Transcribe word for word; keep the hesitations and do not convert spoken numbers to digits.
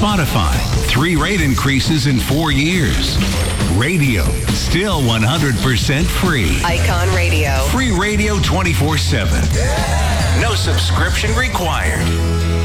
Spotify. Three rate increases in four years. Radio, still one hundred percent free. Icon Radio. Free radio twenty-four seven. No subscription required.